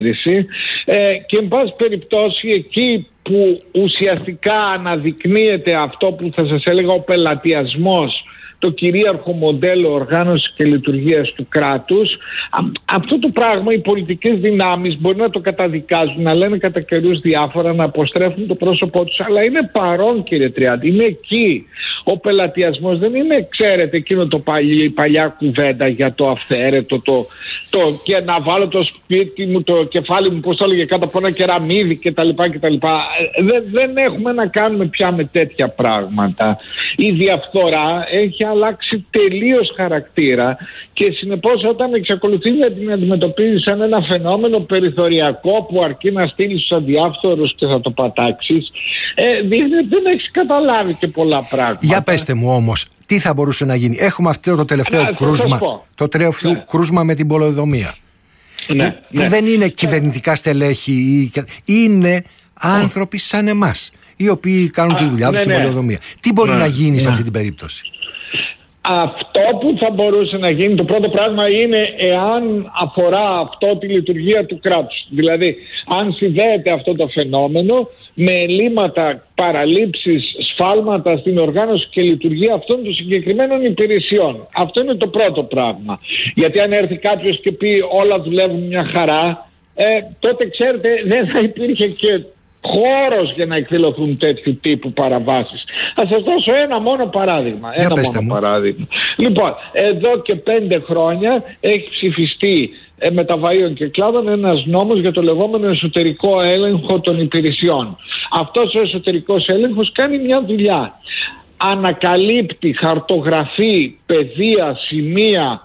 και εν πάση περιπτώσει εκεί που ουσιαστικά αναδεικνύεται αυτό που θα σας έλεγα ο πελατιασμός, το κυρίαρχο μοντέλο οργάνωσης και λειτουργίας του κράτους, αυτό το πράγμα οι πολιτικές δυνάμεις μπορεί να το καταδικάζουν, να λένε κατά καιρούς διάφορα, να αποστρέφουν το πρόσωπό τους, αλλά είναι παρόν, κύριε Τριάντη, είναι εκεί. Ο πελατιασμός δεν είναι, ξέρετε, εκείνο το παλιά κουβέντα για το αυθαίρετο, και να βάλω το σπίτι μου, το κεφάλι μου, πώς το έλεγε, κάτω από ένα κεραμίδι κτλ. Δεν έχουμε να κάνουμε πια με τέτοια πράγματα. Η διαφθορά έχει αλλάξει τελείως χαρακτήρα και συνεπώς όταν εξακολουθεί να την αντιμετωπίζει σαν ένα φαινόμενο περιθωριακό που αρκεί να στείλει στους αδιάφθορους και θα το πατάξεις, δεν έχεις καταλάβει και πολλά πράγματα. Για πέστε μου όμως, τι θα μπορούσε να γίνει? Έχουμε αυτό το τελευταίο κρούσμα με την πολεοδομία. Που δεν είναι κυβερνητικά στελέχη, είναι άνθρωποι σαν εμάς, οι οποίοι κάνουν τη δουλειά τους στην πολεοδομία. Τι μπορεί να γίνει σε αυτή την περίπτωση? Αυτό που θα μπορούσε να γίνει, το πρώτο πράγμα είναι εάν αφορά αυτό τη λειτουργία του κράτους. Δηλαδή, αν συνδέεται αυτό το φαινόμενο με ελλείμματα, παραλήψεις, σφάλματα στην οργάνωση και λειτουργία αυτών των συγκεκριμένων υπηρεσιών. Αυτό είναι το πρώτο πράγμα. Γιατί αν έρθει κάποιος και πει όλα δουλεύουν μια χαρά, τότε ξέρετε δεν θα υπήρχε και χώρος για να εκδηλωθούν τέτοιου τύπου παραβάσεις. Θα σας δώσω ένα μόνο παράδειγμα. Λοιπόν, εδώ και 5 χρόνια έχει ψηφιστεί μεταβαΐων και κλάδων ένας νόμος για το λεγόμενο εσωτερικό έλεγχο των υπηρεσιών. Αυτός ο εσωτερικός έλεγχος κάνει μια δουλειά. Ανακαλύπτει, χαρτογραφεί πεδία, σημεία,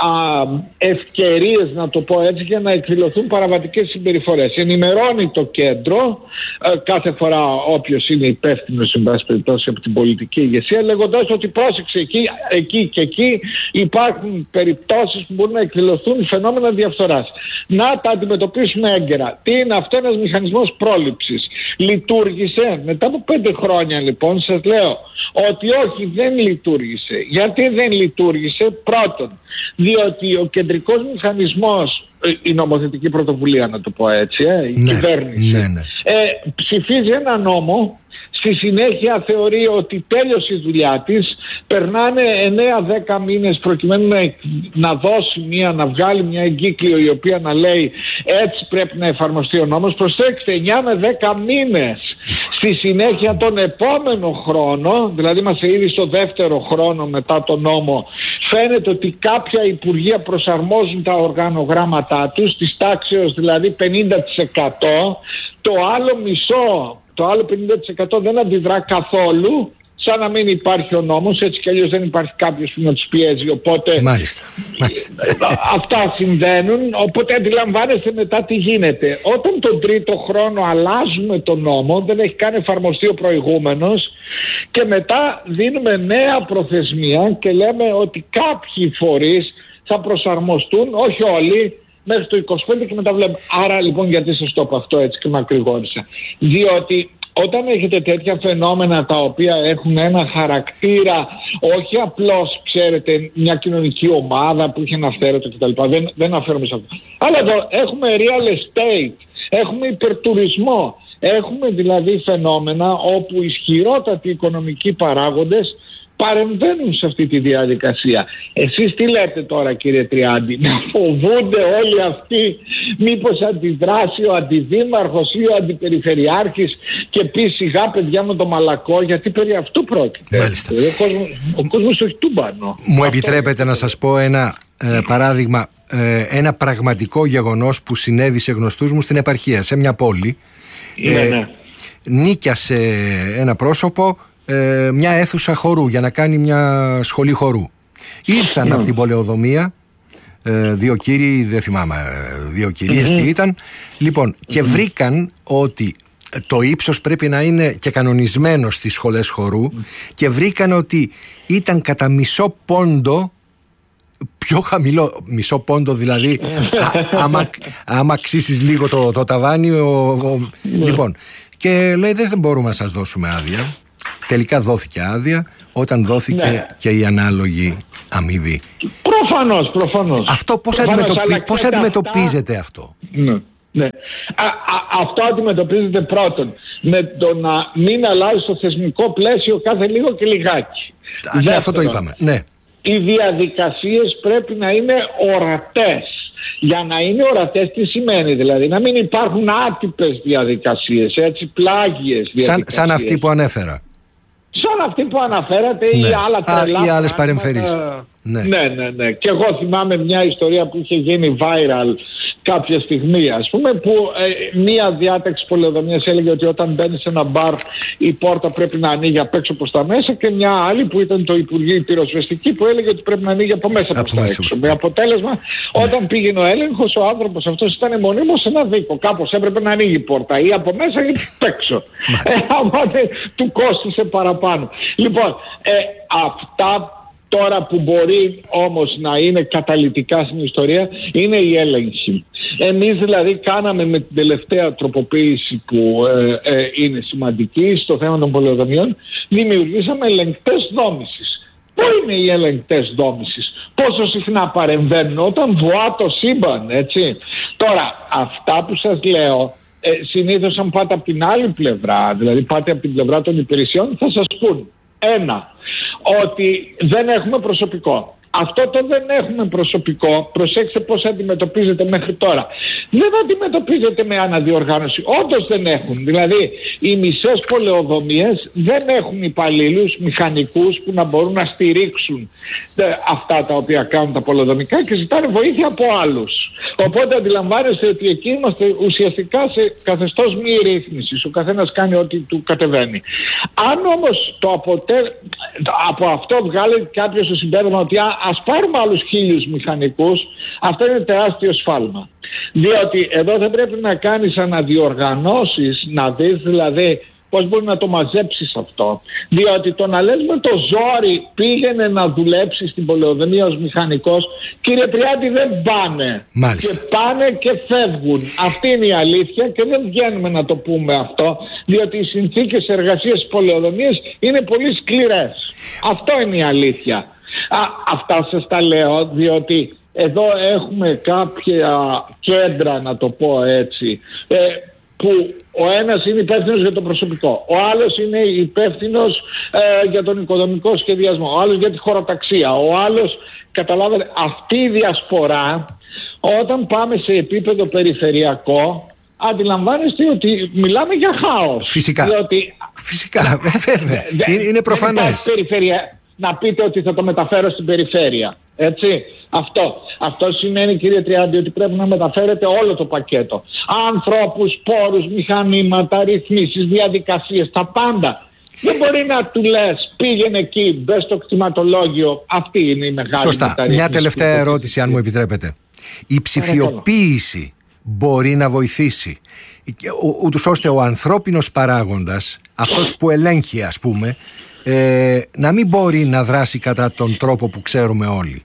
ευκαιρίες, να το πω έτσι, για να εκδηλωθούν παραβατικές συμπεριφορές. Ενημερώνει το κέντρο κάθε φορά όποιος είναι υπεύθυνος, εν πάση περιπτώσει, από την πολιτική ηγεσία, λέγοντας ότι πρόσεξε, εκεί και εκεί υπάρχουν περιπτώσεις που μπορούν να εκδηλωθούν φαινόμενα διαφθοράς. Να τα αντιμετωπίσουμε έγκαιρα. Τι είναι αυτό? Ένας μηχανισμός πρόληψης. Λειτουργήσε? Μετά από 5 χρόνια λοιπόν σας λέω ότι όχι, δεν λειτουργήσε. Γιατί δεν λειτουργήσε? Πρώτον, διότι ο κεντρικός μηχανισμός, η νομοθετική πρωτοβουλία, να το πω έτσι, η κυβέρνηση, ψηφίζει ένα νόμο, στη συνέχεια θεωρεί ότι τέλειωσε η δουλειά της, περνάνε 9-10 μήνες προκειμένου να δώσει να βγάλει μια εγκύκλιο η οποία να λέει έτσι πρέπει να εφαρμοστεί ο νόμος. Προσέξτε, 9 με 10 μήνες. Στη συνέχεια τον επόμενο χρόνο, δηλαδή είμαστε ήδη στο 2ο χρόνο μετά τον νόμο, φαίνεται ότι κάποια υπουργεία προσαρμόζουν τα οργανογράμματά τους, της τάξεως δηλαδή 50%, το άλλο 50% δεν αντιδρά καθόλου, σαν να μην υπάρχει ο νόμος, έτσι κι αλλιώς δεν υπάρχει κάποιος που να τους πιέζει, οπότε Μάλιστα. αυτά συμβαίνουν, οπότε αντιλαμβάνεστε μετά τι γίνεται. Όταν τον 3ο χρόνο αλλάζουμε τον νόμο, δεν έχει καν εφαρμοστεί ο προηγούμενος και μετά δίνουμε νέα προθεσμία και λέμε ότι κάποιοι φορείς θα προσαρμοστούν, όχι όλοι, μέχρι το 25 και μετά βλέπουμε. Άρα λοιπόν γιατί σας το είπα αυτό έτσι και μακρηγόρησα? Διότι όταν έχετε τέτοια φαινόμενα τα οποία έχουν ένα χαρακτήρα, όχι απλώς, ξέρετε, μια κοινωνική ομάδα που είχε ένα αυθαίρετο κτλ. Δεν αναφέρομαι σε αυτό. Αλλά εδώ έχουμε real estate, έχουμε υπερτουρισμό, έχουμε δηλαδή φαινόμενα όπου ισχυρότατοι οικονομικοί παράγοντες παρεμβαίνουν σε αυτή τη διαδικασία. Εσείς τι λέτε τώρα, κύριε Τριάντη? Να φοβούνται όλοι αυτοί μήπως αντιδράσει ο αντιδήμαρχος ή ο αντιπεριφερειάρχης και πει σιγά παιδιά με το μαλακό? Γιατί περί αυτού πρόκειται. Μάλιστα. Ο κόσμος όχι τούμπανο. Μου επιτρέπετε να σας πω ένα παράδειγμα, ένα πραγματικό γεγονός που συνέβη σε γνωστούς μου στην επαρχία, σε μια πόλη. Νίκιασε ένα πρόσωπο μια αίθουσα χορού για να κάνει μια σχολή χορού. Ήρθαν από την πολεοδομία 2 κύριοι, δεν θυμάμαι 2 κυρίες τι ήταν, λοιπόν, και βρήκαν ότι το ύψος πρέπει να είναι και κανονισμένο στις σχολές χορού και βρήκαν ότι ήταν κατά μισό πόντο πιο χαμηλό, μισό πόντο δηλαδή, άμα αξίσεις λίγο το ταβάνι λοιπόν, και λέει δεν μπορούμε να σας δώσουμε άδεια. Τελικά δόθηκε άδεια όταν δόθηκε και η ανάλογη αμοιβή. Προφανώς. Αυτό πώς αντιμετωπίζετε αυτό? Ναι. Αυτό αντιμετωπίζεται πρώτον με το να μην αλλάζει το θεσμικό πλαίσιο κάθε λίγο και λιγάκι. Ναι, αυτό το είπαμε. Ναι. Οι διαδικασίες πρέπει να είναι ορατές. Για να είναι ορατές τι σημαίνει? Δηλαδή να μην υπάρχουν άτυπες διαδικασίες, έτσι, πλάγιες διαδικασίες. Σαν αυτή που ανέφερα. Σαν αυτή που αναφέρατε, ναι, ή άλλα τρελά ή άλλες παρεμφερείς. Ναι. Και εγώ θυμάμαι μια ιστορία που είχε γίνει viral κάποια στιγμή, ας πούμε, που μία διάταξη πολεοδομίας έλεγε ότι όταν μπαίνει σε ένα μπαρ η πόρτα πρέπει να ανοίγει απ' έξω προς τα μέσα, και μια άλλη που ήταν το Υπουργείο πυροσβεστική που έλεγε ότι πρέπει να ανοίγει από μέσα προς τα έξω. Με αποτέλεσμα, όταν πήγαινε ο έλεγχος, ο άνθρωπος αυτός ήταν μονίμως σε ένα δίκο. Κάπως έπρεπε να ανοίγει η πόρτα ή από μέσα ή απ' έξω. Οπότε του κόστησε παραπάνω. Λοιπόν, αυτά τώρα που μπορεί όμως να είναι καταλυτικά στην ιστορία είναι η έλεγχη. Εμείς δηλαδή κάναμε με την τελευταία τροποποίηση που είναι σημαντική στο θέμα των πολεοδομιών, δημιουργήσαμε ελεγκτές δόμησης. Πού είναι οι ελεγκτές δόμησης? Πόσο συχνά παρεμβαίνουν? Όταν βοά το σύμπαν, έτσι. Τώρα, αυτά που σας λέω, συνήθως αν πάτε από την άλλη πλευρά, δηλαδή πάτε από την πλευρά των υπηρεσιών, θα σας πούν ένα, ότι δεν έχουμε προσωπικό. Αυτό το δεν έχουμε προσωπικό, προσέξτε πώς αντιμετωπίζεται μέχρι τώρα. Δεν αντιμετωπίζεται με αναδιοργάνωση. Όντως δεν έχουν. Δηλαδή, οι μισές πολεοδομίες δεν έχουν υπαλλήλους, μηχανικούς που να μπορούν να στηρίξουν αυτά τα οποία κάνουν τα πολεοδομικά και ζητάνε βοήθεια από άλλους. Οπότε αντιλαμβάνεστε ότι εκεί είμαστε ουσιαστικά σε καθεστώς μη ρύθμισης. Ο καθένας κάνει ό,τι του κατεβαίνει. Αν όμως από αυτό βγάλει κάποιος το συμπέρασμα ότι ας πάρουμε άλλους 1.000 μηχανικούς, αυτό είναι τεράστιο σφάλμα. Διότι εδώ δεν πρέπει να κάνεις αναδιοργανώσεις, να δεις δηλαδή πώς μπορεί να το μαζέψεις αυτό. Διότι το να λες με το ζόρι πήγαινε να δουλέψει στην πολεοδομία ως μηχανικός, κύριε Τριάντη, δεν πάνε. Μάλιστα. Και πάνε και φεύγουν. Αυτή είναι η αλήθεια και δεν βγαίνουμε να το πούμε αυτό, διότι οι συνθήκες εργασίας στις πολεοδομίες είναι πολύ σκληρές. Αυτό είναι η αλήθεια. Αυτά σας τα λέω διότι εδώ έχουμε κάποια κέντρα, να το πω έτσι, που ο ένας είναι υπεύθυνος για το προσωπικό, ο άλλος είναι υπεύθυνος για τον οικοδομικό σχεδιασμό, ο άλλος για τη χωροταξία, ο άλλος, καταλάβατε, αυτή η διασπορά όταν πάμε σε επίπεδο περιφερειακό αντιλαμβάνεστε ότι μιλάμε για χάος. Φυσικά, φυσικά, βέβαια, είναι προφανές. Να πείτε ότι θα το μεταφέρω στην περιφέρεια. Έτσι. Αυτό σημαίνει, κύριε Τριάντη, ότι πρέπει να μεταφέρετε όλο το πακέτο. Ανθρώπους, πόρους, μηχανήματα, ρυθμίσεις, διαδικασίες, τα πάντα. Δεν μπορεί να του λες πήγαινε εκεί, μπες στο κτηματολόγιο. Αυτή είναι η μεγάλη Σωστά. Μια τελευταία ερώτηση, αν μου επιτρέπετε. Η ψηφιοποίηση μπορεί να βοηθήσει ούτως ώστε ο ανθρώπινος παράγοντας, αυτός που ελέγχει, ας πούμε, να μην μπορεί να δράσει κατά τον τρόπο που ξέρουμε όλοι?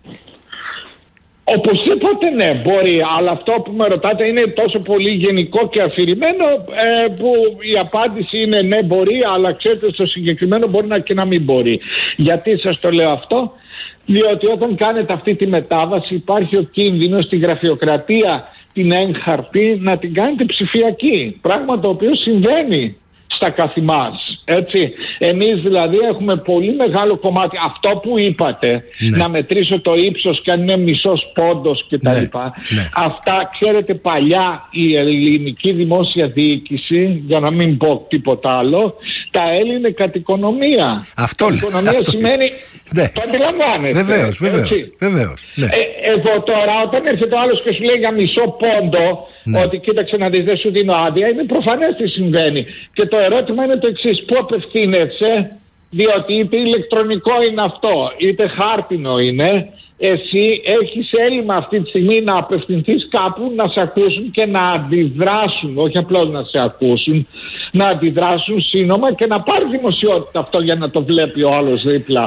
Οπωσδήποτε ναι, μπορεί, αλλά αυτό που με ρωτάτε είναι τόσο πολύ γενικό και αφηρημένο που η απάντηση είναι ναι, μπορεί, αλλά ξέρετε, στο συγκεκριμένο μπορεί και να μην μπορεί. Γιατί σας το λέω αυτό? Διότι όταν κάνετε αυτή τη μετάβαση υπάρχει ο κίνδυνος στη γραφειοκρατία την έγχαρτη να την κάνετε ψηφιακή, πράγμα το οποίο συμβαίνει στα καθημάς, έτσι. Εμείς δηλαδή έχουμε πολύ μεγάλο κομμάτι, αυτό που είπατε, ναι, να μετρήσω το ύψος και αν είναι μισός πόντος κτλ. Ναι. Αυτά, ξέρετε, παλιά η ελληνική δημόσια διοίκηση, για να μην πω τίποτα άλλο, τα έλυνε κατ' οικονομία. Αυτό λέει. Οικονομία σημαίνει, ναι, το αντιλαμβάνεστε. Βεβαίως. Ναι. Εδώ τώρα όταν έρχεται ο άλλος και σου λέει για μισό πόντο, ναι, ότι κοίταξε να δεις, δεν σου δίνω άδεια, είναι προφανές τι συμβαίνει. Και το ερώτημα είναι το εξής: πού απευθύνεσαι? Διότι είτε ηλεκτρονικό είναι αυτό, είτε χάρτινο είναι, εσύ έχεις έλλειμμα αυτή τη στιγμή να απευθυνθείς κάπου, να σε ακούσουν και να αντιδράσουν, όχι απλώς να σε ακούσουν, να αντιδράσουν σύνομα και να πάρει δημοσιότητα αυτό για να το βλέπει ο άλλος δίπλα.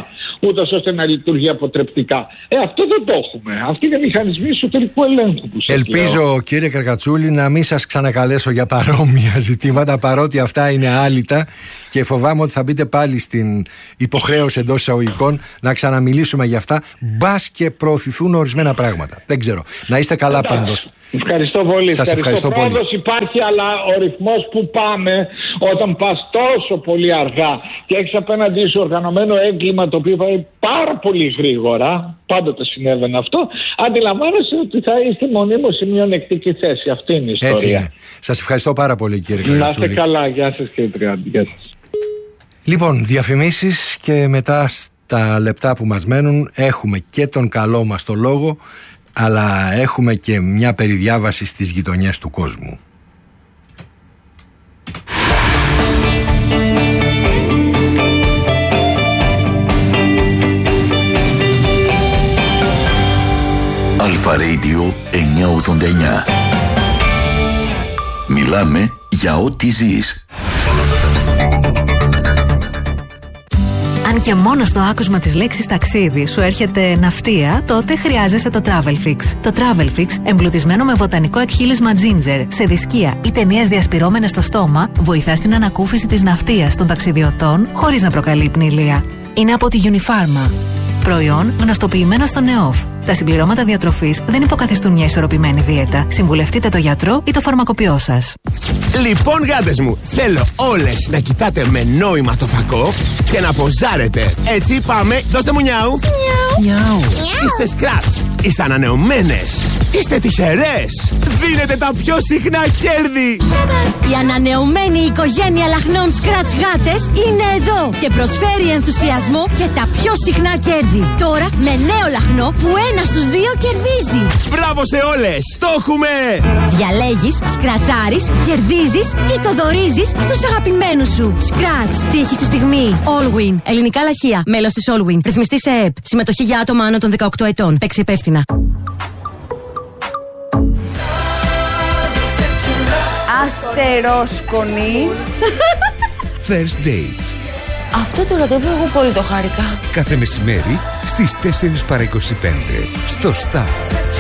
ούτως ώστε να λειτουργεί αποτρεπτικά. Αυτό δεν το έχουμε. Αυτοί είναι μηχανισμοί εσωτερικού ελέγχου που σας Ελπίζω, λέω. Κύριε Καρκατσούλη, να μην σας ξανακαλέσω για παρόμοια ζητήματα, παρότι αυτά είναι άλυτα και φοβάμαι ότι θα μπείτε πάλι στην υποχρέωση εντός εισαγωγικών να ξαναμιλήσουμε για αυτά. Μπας και προωθηθούν ορισμένα πράγματα. Δεν ξέρω. Να είστε καλά πάντως. Ευχαριστώ πολύ. Σας ευχαριστώ πολύ. Πρόοδος υπάρχει, αλλά ο ρυθμός που πάμε όταν πας τόσο πολύ αργά και έχεις απέναντί σου οργανωμένο έγκλημα το οποίο πάει πάρα πολύ γρήγορα, πάντοτε συνέβαινε αυτό, αντιλαμβάνεσαι ότι θα είστε μονίμως σε μειονεκτική θέση. Αυτή είναι η ιστορία. Έτσι είναι. Σας ευχαριστώ πάρα πολύ, κύριε Καρκατσούλη. Να είστε καλά. Γεια σας, κύριε Τριάντη. Γεια σας. Λοιπόν, διαφημίσεις και μετά στα λεπτά που μας μένουν έχουμε και τον καλό μας το λόγο, αλλά έχουμε και μια περιδιάβαση στις γειτονιές του κόσμου. Αλφα Radio 989. Μιλάμε για ό,τι ζεις. Αν και μόνο στο άκουσμα της λέξης ταξίδι σου έρχεται ναυτία, τότε χρειάζεσαι το Travelfix. Το Travelfix, εμπλουτισμένο με βοτανικό εκχύλισμα ginger, σε δισκία ή ταινίες διασπυρώμενες στο στόμα, βοηθά στην ανακούφιση της ναυτίας των ταξιδιωτών χωρίς να προκαλεί πνηλία. Είναι από τη Unifarma. Προϊόν γνωστοποιημένο στο ΝΕΟΦ. Τα συμπληρώματα διατροφής δεν υποκαθιστούν μια ισορροπημένη δίαιτα. Συμβουλευτείτε το γιατρό ή το φαρμακοποιό σας. Λοιπόν, γάτες μου, θέλω όλες να κοιτάτε με νόημα το φακό και να ποζάρετε. Έτσι, πάμε, δώστε μου νιάου. Νιάου. Είστε σκράτς, είστε ανανεωμένες, είστε τυχερές. Δίνετε τα πιο συχνά κέρδη. Η ανανεωμένη οικογένεια λαχνών Scratch γάτες είναι εδώ και προσφέρει ενθουσιασμό και τα πιο συχνά κέρδη. Τώρα με νέο λαχνό που ένας στους δύο κερδίζει. Μπράβο σε όλες, το έχουμε. Διαλέγεις, σκρατσάρεις, κερδίζεις ή το δωρίζεις στους αγαπημένους σου. Scratch. Τύχη στη στιγμή. Allwin. Ελληνικά λαχεία. Μέλος της Allwin. Ρυθμιστή σε ΕΕΠ. Συμμετοχή για άτομα άνω των 18 ετών. Παίξει υπεύθυνα. Αστερόσκονη. First Dates. Αυτό το ραντεβού εγώ πολύ το χάρηκα. Κάθε μεσημέρι στις 4 παρά 25 στο Star.